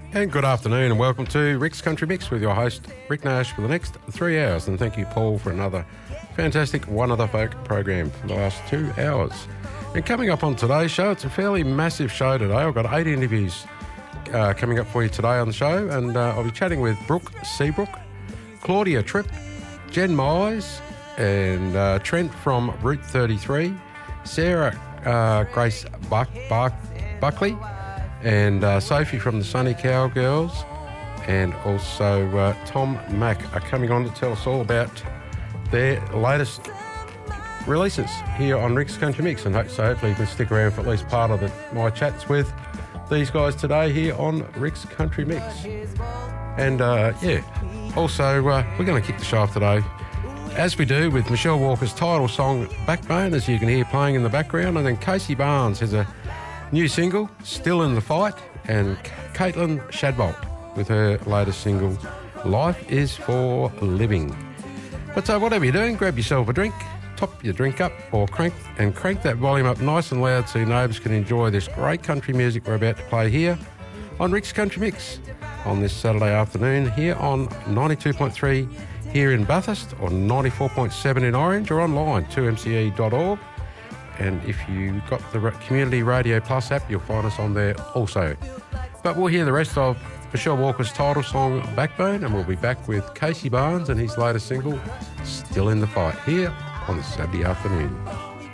And good afternoon and welcome to Rick's Country Mix with your host Rick Nash for the next 3 hours. And thank you, Paul, for another fantastic One Other Folk program for the last 2 hours. And coming up on today's show, it's a fairly massive show today. I've got 8 interviews coming up for you today on the show, and I'll be chatting with Brooke Seabrook, Claudia Tripp, Jen Mize, and Trent from Route 33, Sarah Grace Buckley, and Sophie from the Sunny Cowgirls, and also Tom Mack are coming on to tell us all about their latest releases here on Rick's Country Mix, and so hopefully you can stick around for at least part of my chats with these guys today here on Rick's Country Mix. And also we're going to kick the show off today, as we do, with Michelle Walker's title song Backbone, as you can hear playing in the background, and then Casey Barnes has a new single, Still in the Fight, and Caitlin Shadbolt with her latest single, Life is for Living. But so whatever you're doing, grab yourself a drink, top your drink up, or crank that volume up nice and loud so your neighbours can enjoy this great country music we're about to play here on Rick's Country Mix on this Saturday afternoon here on 92.3 here in Bathurst, or 94.7 in Orange, or online 2mce.org. And if you've got the Community Radio Plus app, you'll find us on there also. But we'll hear the rest of Michelle Walker's title song, Backbone, and we'll be back with Casey Barnes and his latest single, Still in the Fight, here on this Saturday afternoon.